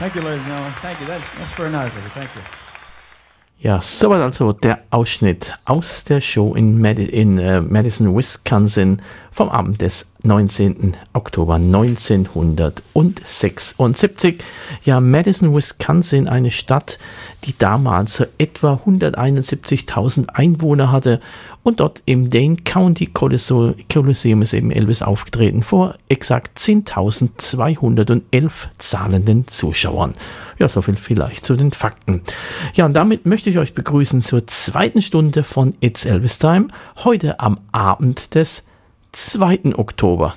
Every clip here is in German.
Thank you, ladies and gentlemen. Thank you. That's very nice of you. Thank you. Ja, soweit also der Ausschnitt aus der Show in Madison, Wisconsin vom Abend des 19. Oktober 1976. Ja, Madison, Wisconsin, eine Stadt, die damals so etwa 171.000 Einwohner hatte, und dort im Dane County Coliseum ist eben Elvis aufgetreten vor exakt 10.211 zahlenden Zuschauern. Ja, so viel vielleicht zu den Fakten. Ja, und damit möchte ich euch begrüßen zur zweiten Stunde von It's Elvis Time, heute am Abend des 2. Oktober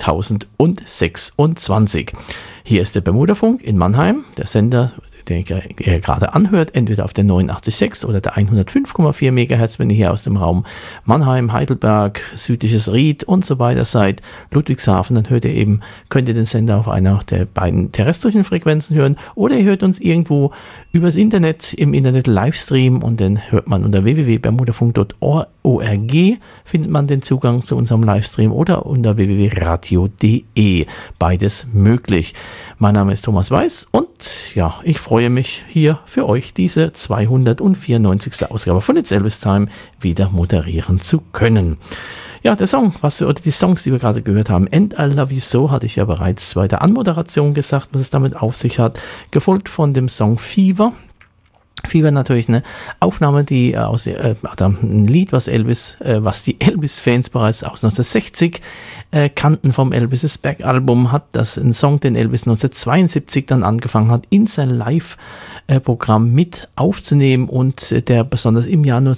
2026. Hier ist der Bermudafunk in Mannheim, der Sender, den ihr gerade anhört, entweder auf der 89.6 oder der 105,4 MHz, wenn ihr hier aus dem Raum Mannheim, Heidelberg, südliches Ried und so weiter seid, Ludwigshafen, dann könnt ihr den Sender auf einer der beiden terrestrischen Frequenzen hören, oder ihr hört uns irgendwo übers Internet, im Internet Livestream, und dann hört man unter www.bermudafunk.org findet man den Zugang zu unserem Livestream, oder unter www.radio.de. Beides möglich. Mein Name ist Thomas Weiß und ja, ich freue mich, hier für euch diese 294. Ausgabe von It's Elvis Time wieder moderieren zu können. Ja, die Songs, die wir gerade gehört haben, And I Love You So, hatte ich ja bereits bei der Anmoderation gesagt, was es damit auf sich hat, gefolgt von dem Song Fever. Fever natürlich eine Aufnahme, die ein Lied, was die Elvis-Fans bereits aus 1960 kannten vom Elvis is Back Album, hat das ein Song, den Elvis 1972 dann angefangen hat, in sein Live-Programm mit aufzunehmen, und der besonders im Jahr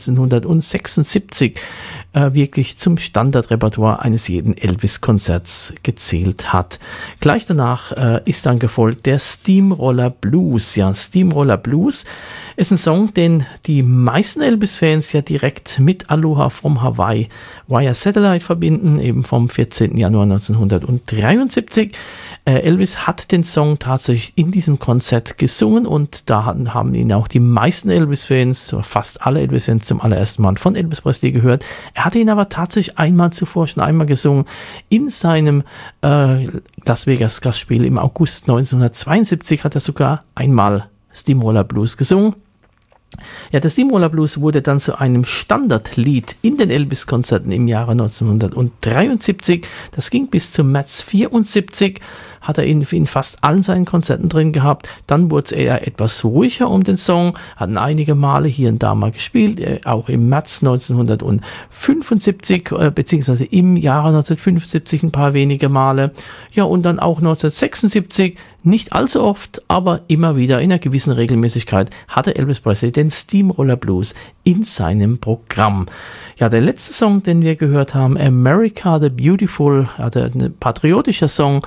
1976 wirklich zum Standardrepertoire eines jeden Elvis-Konzerts gezählt hat. Gleich danach ist dann gefolgt der Steamroller Blues. Ja, Steamroller Blues ist ein Song, den die meisten Elvis-Fans ja direkt mit Aloha from Hawaii via Satellite verbinden, eben vom 14. Januar 1973. Elvis hat den Song tatsächlich in diesem Konzert gesungen, und da haben ihn auch die meisten Elvis-Fans, fast alle Elvis-Fans, zum allerersten Mal von Elvis Presley gehört. Er hatte ihn aber tatsächlich schon einmal gesungen in seinem Las Vegas Gastspiel im August 1972, hat er sogar einmal Steamroller Blues gesungen. Ja, der Steamroller Blues wurde dann zu einem Standardlied in den Elvis-Konzerten im Jahre 1973. Das ging bis zum März 74, hat er in fast allen seinen Konzerten drin gehabt. Dann wurde es eher etwas ruhiger um den Song, hatten einige Male hier und da mal gespielt, auch im März 1975, beziehungsweise im Jahre 1975 ein paar wenige Male. Ja, und dann auch 1976, nicht allzu oft, aber immer wieder in einer gewissen Regelmäßigkeit hatte Elvis Presley den Steamroller Blues in seinem Programm. Ja, der letzte Song, den wir gehört haben, America the Beautiful, ein patriotischer Song.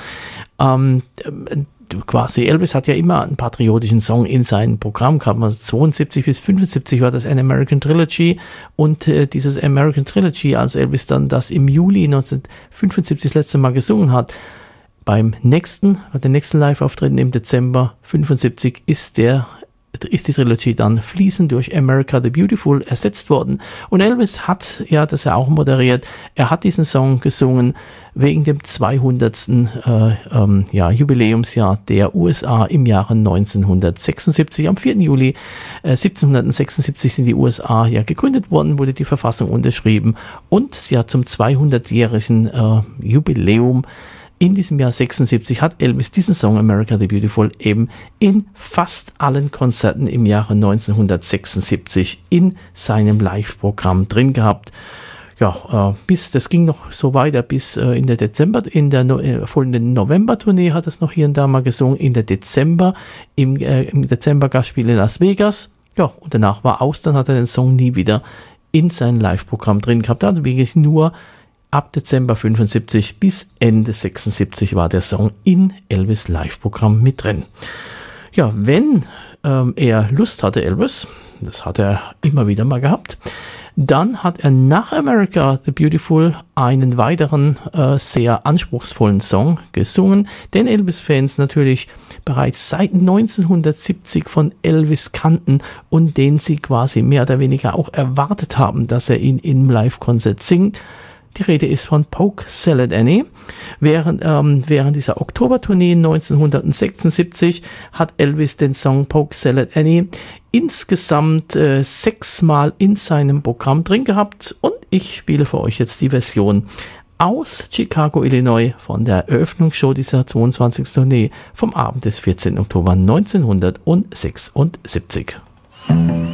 Quasi Elvis hat ja immer einen patriotischen Song in seinem Programm gehabt. Also 72 bis 75 war das An American Trilogy, und dieses American Trilogy, als Elvis dann das im Juli 1975 das letzte Mal gesungen hat, beim nächsten Live-Auftritten im Dezember 75 ist die Trilogie dann fließend durch America the Beautiful ersetzt worden. Und Elvis hat, ja, das er auch moderiert, er hat diesen Song gesungen wegen dem 200. Jubiläumsjahr der USA im Jahre 1976. Am 4. Juli 1776 sind die USA ja gegründet worden, wurde die Verfassung unterschrieben, und ja, zum 200-jährigen Jubiläum in diesem Jahr 76 hat Elvis diesen Song America the Beautiful eben in fast allen Konzerten im Jahre 1976 in seinem Live-Programm drin gehabt. Ja, das ging noch so weiter bis in der folgenden November-Tournee hat es noch hier und da mal gesungen, im Dezember Gastspiel in Las Vegas. Ja, und danach war aus, dann hat er den Song nie wieder in sein Live-Programm drin gehabt. Also wirklich nur ab Dezember 75 bis Ende 76 war der Song in Elvis Live-Programm mit drin. Ja, wenn er Lust hatte, Elvis, das hat er immer wieder mal gehabt, dann hat er nach America the Beautiful einen weiteren sehr anspruchsvollen Song gesungen, den Elvis-Fans natürlich bereits seit 1970 von Elvis kannten und den sie quasi mehr oder weniger auch erwartet haben, dass er ihn im Live-Konzert singt. Die Rede ist von Polk Salad Annie. Während dieser Oktobertournee 1976 hat Elvis den Song Polk Salad Annie insgesamt 6-mal in seinem Programm drin gehabt und ich spiele für euch jetzt die Version aus Chicago, Illinois von der Eröffnungsshow dieser 22. Tournee vom Abend des 14. Oktober 1976.